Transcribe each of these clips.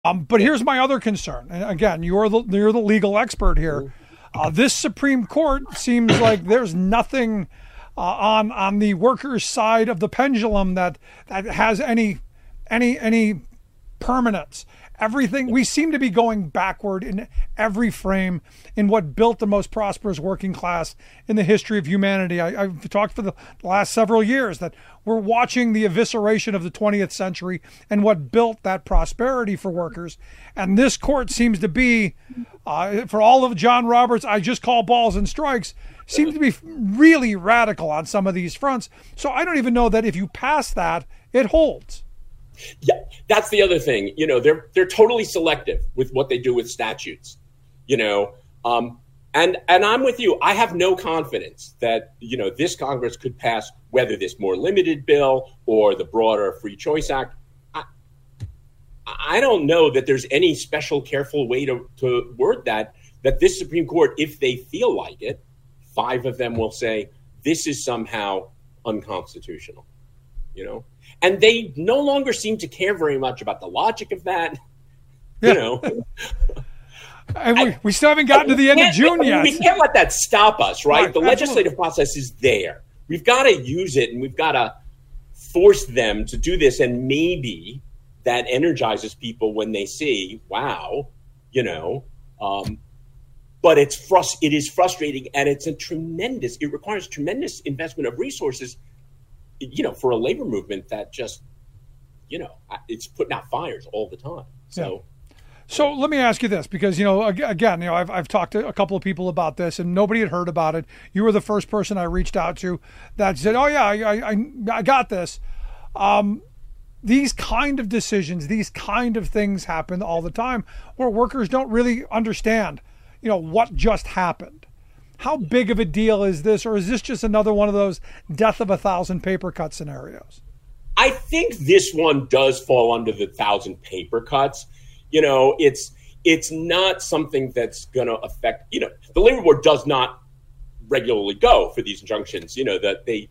But here's my other concern. And again, you're the legal expert here. This Supreme Court seems like there's nothing on the workers' side of the pendulum that has any permanence. Everything, we seem to be going backward in every frame in what built the most prosperous working class in the history of humanity. I've talked for the last several years that we're watching the evisceration of the 20th century and what built that prosperity for workers. And this court seems to be, for all of John Roberts, I just call balls and strikes, seems to be really radical on some of these fronts. So I don't even know that if you pass that, it holds. Yeah, that's the other thing. They're totally selective with what they do with statutes. And I'm with you. I have no confidence that this Congress could pass whether this more limited bill or the broader Free Choice Act. I don't know that there's any special careful way to word that this Supreme Court, if they feel like it, 5 of them will say this is somehow unconstitutional. And they no longer seem to care very much about the logic of that, And we still haven't gotten to the end of June yet. We can't let that stop us, right? The legislative process is there. We've got to use it, and we've got to force them to do this. And maybe that energizes people when they see, wow, but it is frustrating, and it requires tremendous investment of resources, for a labor movement that just, it's putting out fires all the time. So let me ask you this, because, again, I've talked to a couple of people about this and nobody had heard about it. You were the first person I reached out to that said, oh yeah, I got this. These kind of decisions, these kind of things happen all the time where workers don't really understand, what just happened. How big of a deal is this, or is this just another one of those death of 1,000 paper cut scenarios? I think this one does fall under the 1,000 paper cuts. It's not something that's going to affect, the Labor Board does not regularly go for these injunctions, that they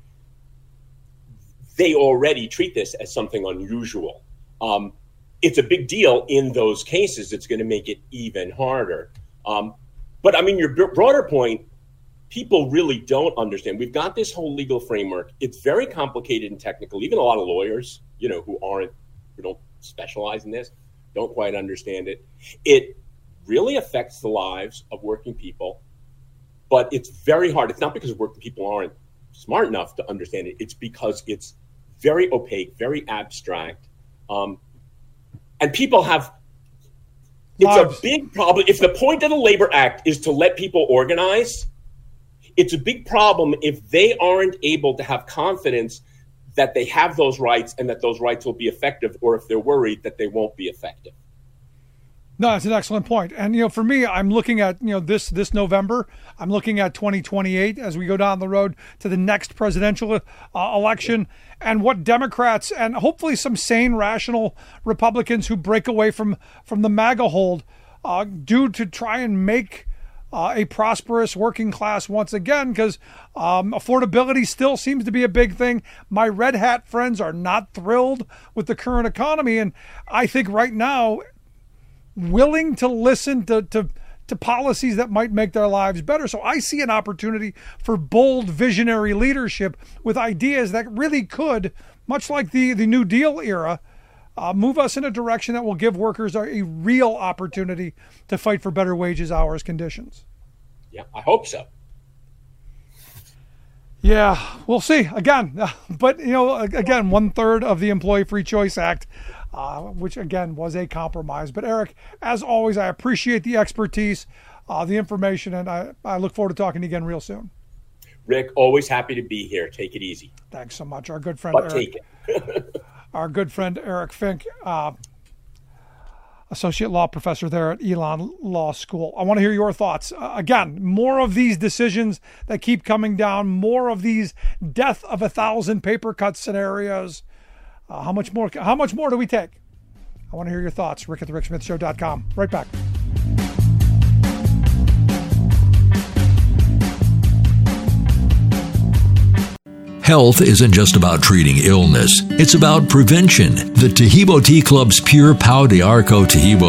already treat this as something unusual. It's a big deal in those cases. It's going to make it even harder. But I mean, your broader point, people really don't understand. We've got this whole legal framework. It's very complicated and technical. Even a lot of lawyers, who don't specialize in this, don't quite understand it. It really affects the lives of working people, but it's very hard. It's not because working people aren't smart enough to understand it. It's because it's very opaque, very abstract. And people have, it's a big problem. If the point of the Labor Act is to let people organize, it's a big problem if they aren't able to have confidence that they have those rights and that those rights will be effective, or if they're worried that they won't be effective. No, that's an excellent point. And, for me, I'm looking at, this November, I'm looking at 2028 as we go down the road to the next presidential election, and what Democrats and hopefully some sane, rational Republicans who break away from the MAGA hold do to try and make a prosperous working class once again, because affordability still seems to be a big thing. My red hat friends are not thrilled with the current economy, and I think right now willing to listen to policies that might make their lives better. So I see an opportunity for bold visionary leadership with ideas that really could, much like the New Deal era, move us in a direction that will give workers a real opportunity to fight for better wages, hours, conditions. Yeah, I hope so. Yeah, we'll see. Again, but, 1/3 of the Employee Free Choice Act, which, again, was a compromise. But, Eric, as always, I appreciate the expertise, the information, and I look forward to talking to you again real soon. Rick, always happy to be here. Take it easy. Thanks so much. Our good friend, But Eric. take it. Our good friend, Eric Fink, associate law professor there at Elon Law School. I want to hear your thoughts. Again, more of these decisions that keep coming down, more of these death of 1,000 paper cut scenarios. How much more do we take? I want to hear your thoughts. Rick at thericksmithshow.com. Right back. Health isn't just about treating illness. It's about prevention. The Tahibo Tea Club's pure Pau de Arco Tahibo